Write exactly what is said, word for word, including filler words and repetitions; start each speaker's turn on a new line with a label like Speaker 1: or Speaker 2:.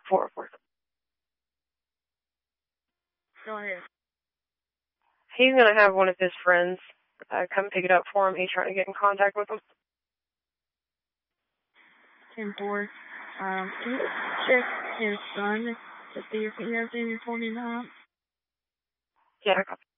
Speaker 1: four four.
Speaker 2: Go ahead.
Speaker 1: He's going to have one of his friends uh, come pick it up for him. He's trying to get in contact with him.
Speaker 2: ten four. Um, can you check his son to see if he has any forty-nine?
Speaker 1: Yeah, I got